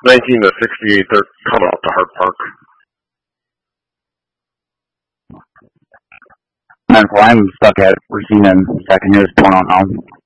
19 to 68, they're coming off to Hart Park. And so I'm stuck at Racine and second year's going on now.